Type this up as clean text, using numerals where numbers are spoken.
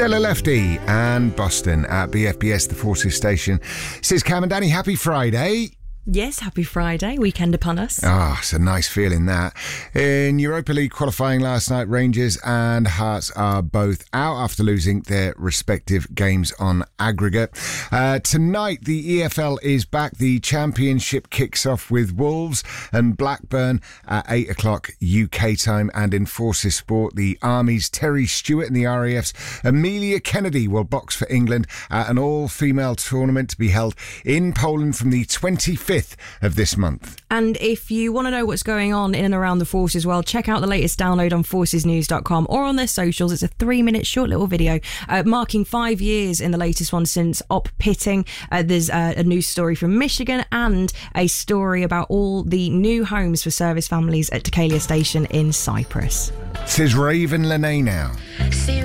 Stella Lefty and Boston at BFBS, the Forces station. Says Cam and Danny, happy Friday. Yes, happy Friday. Weekend upon us. It's a nice feeling, that. In Europa League qualifying last night, Rangers and Hearts are both out after losing their respective games on aggregate. Tonight, the EFL is back. The Championship kicks off with Wolves and Blackburn at 8 o'clock UK time. And in Forces Sport, the Army's Terry Stewart and the RAF's Amelia Kennedy will box for England at an all-female tournament to be held in Poland from the 25th of this month. And if you want to know what's going on in and around the Forces world, check out the latest download on forcesnews.com or on their socials. It's a 3-minute short little video marking 5 years in the latest one since Op Pitting. There's a news story from Michigan and a story about all the new homes for service families at Decalia Station in Cyprus. Says Raven Lene now.